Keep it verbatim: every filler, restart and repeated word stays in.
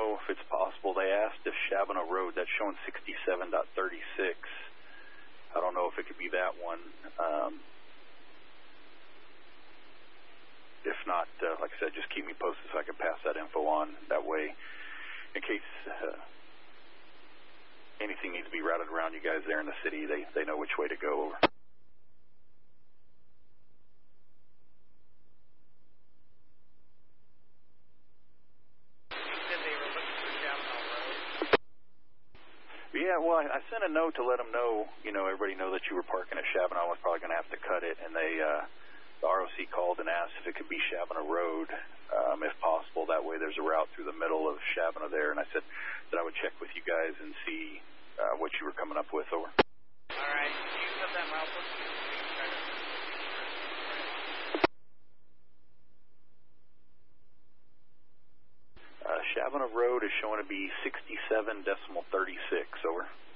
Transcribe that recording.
know if it's possible. They asked if Shabana Road, that's showing sixty-seven point thirty-six. I don't know if it could be that one. Um, if not, uh, like I said, just keep me posted so I can pass that info on. That way, in case uh, anything needs to be routed around you guys there in the city, they, they know which way to go. Over. Yeah, well, I, I sent a note to let them know, you know, everybody know that you were parking at Shabana. I was probably going to have to cut it, and they, uh, the R O C called and asked if it could be Shabana Road, um, if possible. That way there's a route through the middle of Shabana there, and I said that I would check with you guys and see uh, what you were coming up with. Over. All right. Do you have that route book? Uh, Shabana Road is showing to be sixty-seven decimal thirty-six. Over.